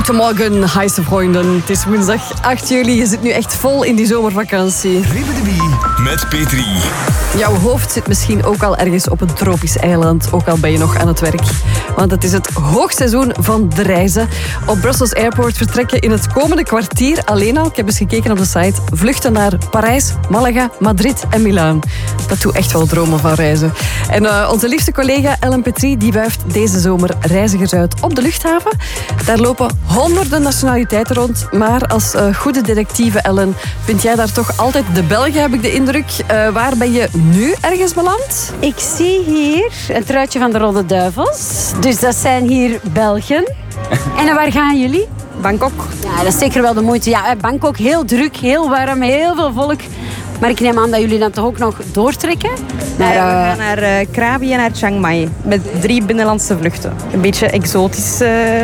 Goedemorgen, heisse vrienden. Het is woensdag 8 juli. Je zit nu echt vol in die zomervakantie. Ribbidi met Petri. Jouw hoofd zit misschien ook al ergens op een tropisch eiland, ook al ben je nog aan het werk. Want het is het hoogseizoen van de reizen. Op Brussels Airport vertrekken in het komende kwartier alleen al, ik heb eens gekeken op de site, vluchten naar Parijs, Malaga, Madrid en Milaan. Dat doet echt wel dromen van reizen. En onze liefste collega Ellen Petrie, die wuift deze zomer reizigers uit op de luchthaven. Daar lopen honderden nationaliteiten rond, maar als goede detectieve Ellen, vind jij daar toch altijd de Belgen, heb ik de indruk. Waar ben je nu ergens beland? Ik zie hier een truitje van de Rode Duivels. Dus dat zijn hier Belgen. En waar gaan jullie? Bangkok. Ja, dat is zeker wel de moeite. Ja, Bangkok, heel druk, heel warm, heel veel volk. Maar ik neem aan dat jullie dan toch ook nog doortrekken? We gaan naar Krabi en naar Chiang Mai. Met 3 binnenlandse vluchten. Een beetje exotisch.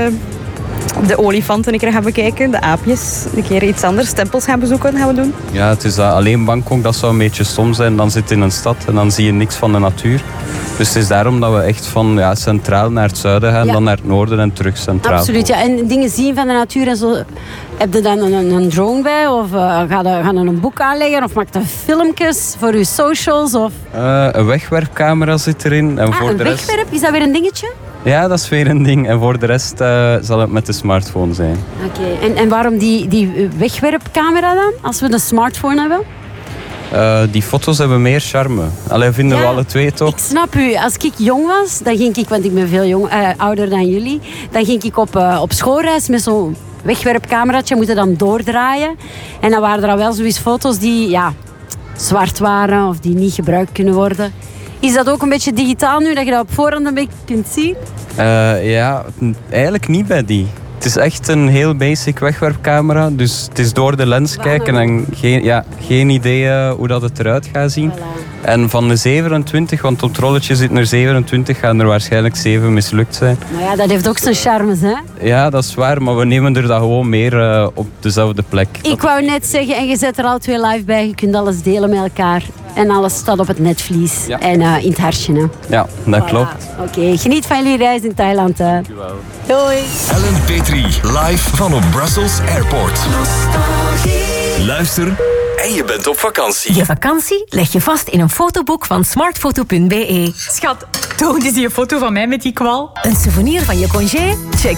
De olifanten een keer gaan bekijken. De aapjes. Een keer iets anders. Tempels gaan bezoeken gaan we doen. Ja, het is alleen Bangkok. Dat zou een beetje stom zijn. Dan zit je in een stad en dan zie je niks van de natuur. Dus het is daarom dat we echt van centraal naar het zuiden gaan. Dan naar het noorden en terug centraal. Absoluut, ja. En dingen zien van de natuur en zo. Heb je dan een drone bij? Of ga je een boek aanleggen? Of maak je filmpjes voor je socials? Of... een wegwerpcamera zit erin. En voor een de rest... wegwerp? Is dat weer een dingetje? Ja, dat is weer een ding. En voor de rest zal het met de smartphone zijn. Oké. En waarom die wegwerpcamera dan? Als we een smartphone hebben? Die foto's hebben meer charme. Allee, vinden we alle twee toch? Ik snap u. Als ik jong was, dan ging ik, want ik ben veel ouder dan jullie, dan ging ik op schoolreis met zo'n wegwerpcameraatje, moeten dan doordraaien. En dan waren er al wel zoiets foto's die zwart waren of die niet gebruikt kunnen worden. Is dat ook een beetje digitaal nu, dat je dat op voorhand een beetje kunt zien? Ja, eigenlijk niet bij die. Het is echt een heel basic wegwerpcamera. Dus het is door de lens kijken en geen idee hoe dat het eruit gaat zien. Voilà. En van de 27, want op het rolletje zitten er 27, gaan er waarschijnlijk 7 mislukt zijn. Maar ja, dat heeft ook zijn charmes, hè? Ja, dat is waar, maar we nemen er dan gewoon meer op dezelfde plek. Ik wou net zeggen, en je zet er al 2 live bij, je kunt alles delen met elkaar. En alles staat op het netvlies en in het hartje. Hè. Ja, dat klopt. Oké, geniet van jullie reis in Thailand. Hè. Dankjewel. Doei. Ellen Petrie, live van op Brussels Airport. Luister en je bent op vakantie. Je vakantie leg je vast in een fotoboek van smartfoto.be. Schat, toon eens die foto van mij met die kwal. Een souvenir van je congé? Check